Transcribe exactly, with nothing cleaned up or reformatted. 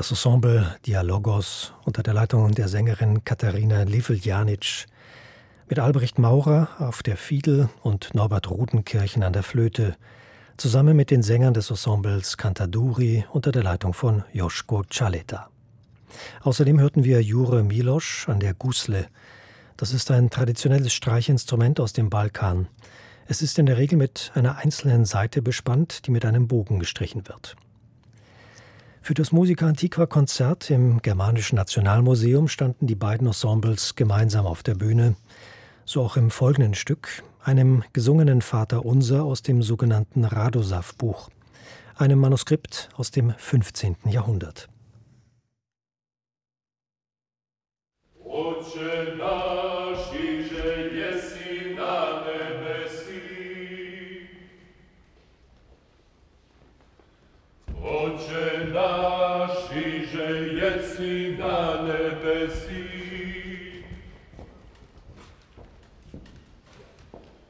Das Ensemble Dialogos unter der Leitung der Sängerin Katharina Liwel-Janitsch mit Albrecht Maurer auf der Fiedel und Norbert Rudenkirchen an der Flöte, zusammen mit den Sängern des Ensembles Cantaduri unter der Leitung von Joschko Čaleta. Außerdem hörten wir Jure Miloš an der Gusle. Das ist ein traditionelles Streichinstrument aus dem Balkan. Es ist in der Regel mit einer einzelnen Saite bespannt, die mit einem Bogen gestrichen wird. Für das Musica Antiqua-Konzert im Germanischen Nationalmuseum standen die beiden Ensembles gemeinsam auf der Bühne, so auch im folgenden Stück, einem gesungenen Vaterunser aus dem sogenannten Radosav-Buch, einem Manuskript aus dem fünfzehnten Jahrhundert. Отче наш, иже еси на небеси. Отче наш, иже еси на небеси.